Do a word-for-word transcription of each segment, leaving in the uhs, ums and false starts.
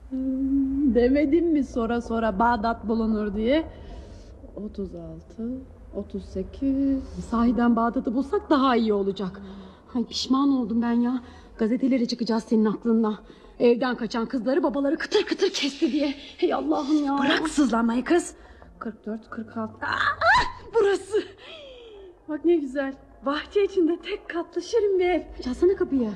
Hmm, demedim mi sonra sonra Bağdat bulunur diye. Otuz altı, otuz sekiz. Sahiden Bağdat'ı bulsak daha iyi olacak. Ay pişman oldum ben ya. Gazetelere çıkacağız senin aklınla. Evden kaçan kızları babaları kıtır kıtır kesti diye. Hey Allah'ım ya. Bırak sızlanmayı kız. kırk dört, kırk altı. Aa, Burası. bak ne güzel. Bahçe içinde tek katlı şirin bir ev. Çalsana kapıyı.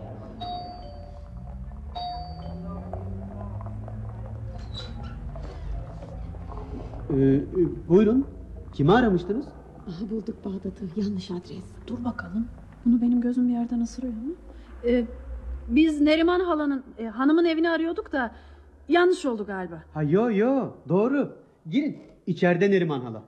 Ee, buyurun. Kimi aramıştınız? Aha, bulduk Bağdat'ı. Yanlış adres. Dur bakalım. Bunu benim gözüm bir yerden ısırıyor mu? Ee, biz Neriman halanın e, hanımın evini arıyorduk da yanlış oldu galiba. Ha yo yo doğru. Girin. İçeride Neriman hala.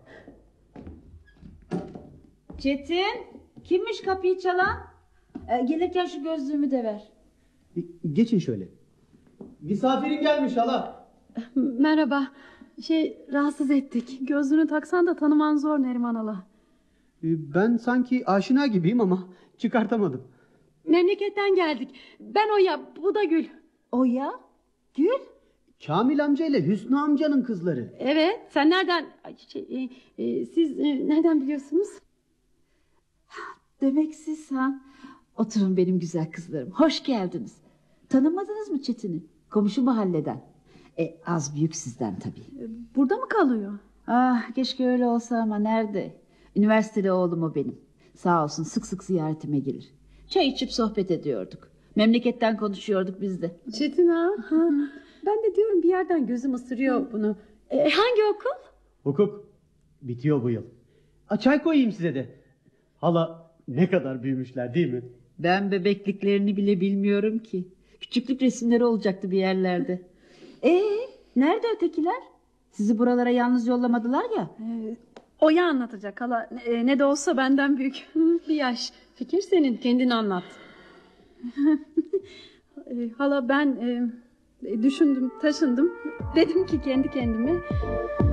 Çetin, kimmiş kapıyı çalan? Ee, gelirken şu gözlüğümü de ver. Geçin şöyle. Misafirin gelmiş hala. Merhaba. Şey rahatsız ettik. Gözlüğünü taksan da tanıman zor Neriman hala. Ee, Ben sanki aşina gibiyim ama çıkartamadım. Memleketten geldik. Ben Oya, bu da Gül. O ya? Gül? Kamil amca ile Hüsnü amcanın kızları. Evet. Sen nereden? Ay, Şey, e, e, siz e, nereden biliyorsunuz? Demek siz ha. Oturun benim güzel kızlarım. Hoş geldiniz. Tanımadınız mı Çetin'i? Komşu mahalleden. E, az büyük sizden tabii. Ee, burada mı kalıyor? Ah keşke öyle olsa ama nerede? Üniversitede oğlum o benim. Sağ olsun sık sık ziyaretime gelir. Çay içip sohbet ediyorduk. Memleketten konuşuyorduk biz de. Çetin ha. ha. Ben de diyorum bir yerden gözüm ısırıyor bunu. E, hangi okul? Hukuk bitiyor bu yıl. A, çay koyayım size de. Hala ne kadar büyümüşler değil mi? Ben bebekliklerini bile bilmiyorum ki. Küçüklük resimleri olacaktı bir yerlerde. Ee, nerede ötekiler? Sizi buralara yalnız yollamadılar ya. Ee, Oya anlatacak hala. E, ne de olsa benden büyük. Bir yaş. Fikir senin. Kendin anlat. Ee, hala ben e, düşündüm, taşındım. Dedim ki kendi kendime